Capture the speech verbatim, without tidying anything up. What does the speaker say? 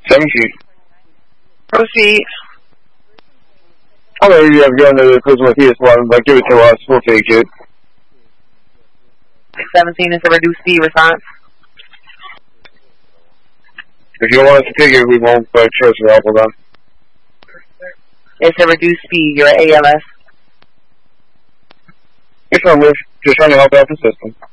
seventeen. Proceed. How many of you have gotten to the prison with P S one, but give it to us, we'll take it. seventeen is a reduced speed response. If you don't want us to take it, we won't, but trust me, hold on. It's a reduced speed, you're A L S. It's not with, just trying to help out the system.